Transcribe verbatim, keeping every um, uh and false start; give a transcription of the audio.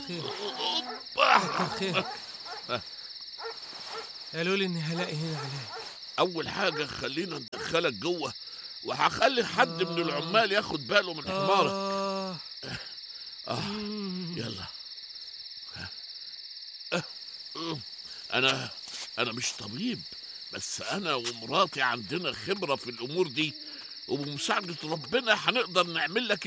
خير، أوبا. كتر خيرك. قالوا لي إني هلاقي هنا علاج. أول حاجة خلينا ندخلك جوه، وهخلي حد من آه العمال ياخد باله من حمارك. آه آه مم. يلا. أنا أنا مش طبيب، بس أنا ومراتي عندنا خبرة في الأمور دي، وبمساعدة ربنا هنقدر نعمل لك